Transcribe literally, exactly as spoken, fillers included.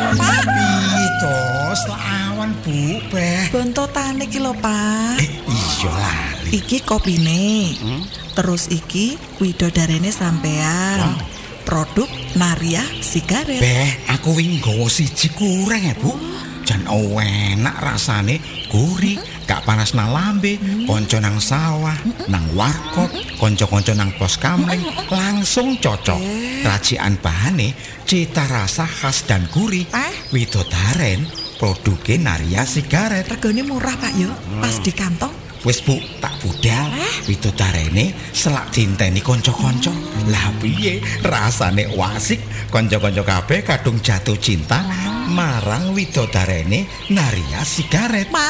Pak, Piye to, selawan Bu, Beh. bontotane iki lho, Pak. Eh, iya lali. Iki kopine. Hmm? Terus iki widodarene sampean. Produk Naria Sigaret. Beh, aku wingi nggawa siji kurang ya, Bu. Jan enak rasane, gurih, gak panas nang lambe, konco nang sawah, nang warkop, konco-konco nang pos kamling, langsung cocok. Racikan bahane, cita rasa khas dan gurih. Eh? Widodaren, produknya Naria Sigaret. Regane murah, Pak yo. Pas di kantong. Wis Bu, tak budal. Widodarene selak dinteni kanca-kanca. Lah piye rasane wasik, kanca-kanca kabeh kadung jatuh cinta marang widodarene Naria Sigaret.